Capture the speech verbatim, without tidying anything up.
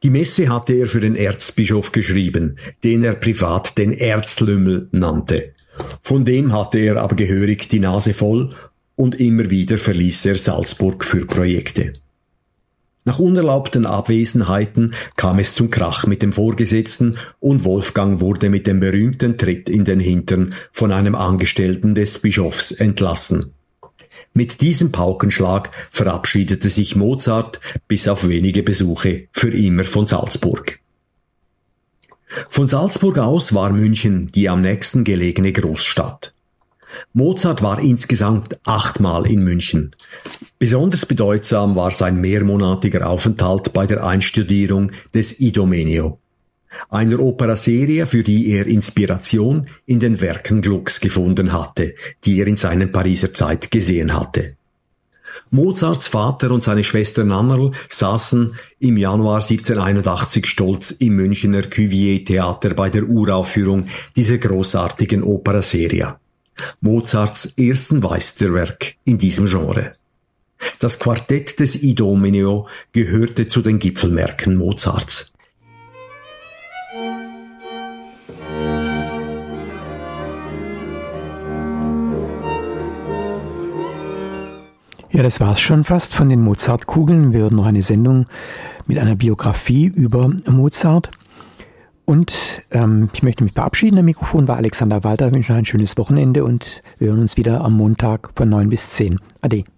Die Messe hatte er für den Erzbischof geschrieben, den er privat den Erzlümmel nannte. Von dem hatte er aber gehörig die Nase voll und immer wieder verließ er Salzburg für Projekte. Nach unerlaubten Abwesenheiten kam es zum Krach mit dem Vorgesetzten und Wolfgang wurde mit dem berühmten Tritt in den Hintern von einem Angestellten des Bischofs entlassen. Mit diesem Paukenschlag verabschiedete sich Mozart bis auf wenige Besuche für immer von Salzburg. Von Salzburg aus war München die am nächsten gelegene Großstadt. Mozart war insgesamt achtmal in München. Besonders bedeutsam war sein mehrmonatiger Aufenthalt bei der Einstudierung des Idomeneo, einer Operaserie, für die er Inspiration in den Werken Glucks gefunden hatte, die er in seiner Pariser Zeit gesehen hatte. Mozarts Vater und seine Schwester Nannerl saßen im Januar siebzehnhunderteinundachtzig stolz im Münchner Cuvier-Theater bei der Uraufführung dieser großartigen Operaserie, Mozarts ersten Meisterwerk in diesem Genre. Das Quartett des Idomeneo gehörte zu den Gipfelwerken Mozarts. Ja, das war's schon fast von den Mozart-Kugeln. Wir hören noch eine Sendung mit einer Biografie über Mozart. Und ähm, ich möchte mich verabschieden. Am Mikrofon war Alexander Walter. Ich wünsche noch ein schönes Wochenende und wir hören uns wieder am Montag von neun bis zehn. Ade.